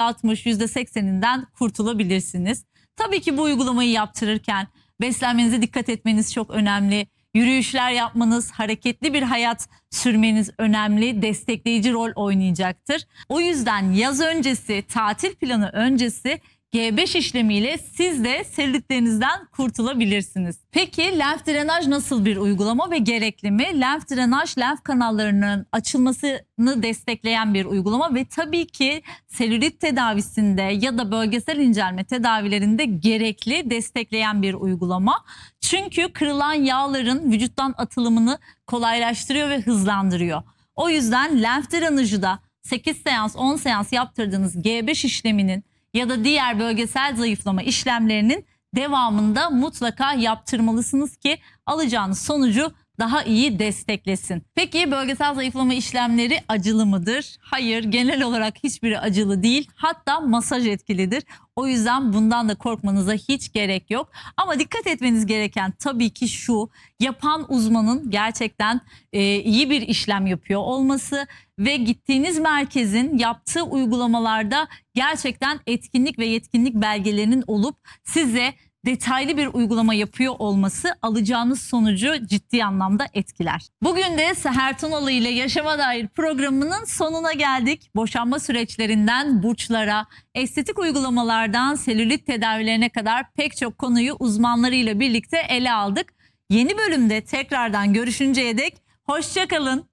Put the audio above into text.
%60, %80'inden kurtulabilirsiniz. Tabii ki bu uygulamayı yaptırırken beslenmenize dikkat etmeniz çok önemli. Yürüyüşler yapmanız, hareketli bir hayat sürmeniz önemli, destekleyici rol oynayacaktır. O yüzden yaz öncesi, tatil planı öncesi G5 işlemiyle siz de selülitlerinizden kurtulabilirsiniz. Peki lenf drenaj nasıl bir uygulama ve gerekli mi? Lenf drenaj, lenf kanallarının açılmasını destekleyen bir uygulama ve tabii ki selülit tedavisinde ya da bölgesel incelme tedavilerinde gerekli, destekleyen bir uygulama. Çünkü kırılan yağların vücuttan atılımını kolaylaştırıyor ve hızlandırıyor. O yüzden lenf drenajı da 8 seans, 10 seans yaptırdığınız G5 işleminin ya da diğer bölgesel zayıflama işlemlerinin devamında mutlaka yaptırmalısınız ki alacağınız sonucu daha iyi desteklesin. Peki bölgesel zayıflama işlemleri acılı mıdır? Hayır, genel olarak hiçbiri acılı değil. Hatta masaj etkilidir. O yüzden bundan da korkmanıza hiç gerek yok. Ama dikkat etmeniz gereken tabii ki şu: yapan uzmanın gerçekten iyi bir işlem yapıyor olması ve gittiğiniz merkezin yaptığı uygulamalarda gerçekten etkinlik ve yetkinlik belgelerinin olup size detaylı bir uygulama yapıyor olması alacağınız sonucu ciddi anlamda etkiler. Bugün de Seher Tunalı ile Yaşama Dair programının sonuna geldik. Boşanma süreçlerinden burçlara, estetik uygulamalardan selülit tedavilerine kadar pek çok konuyu uzmanlarıyla birlikte ele aldık. Yeni bölümde tekrardan görüşünceye dek hoşça kalın.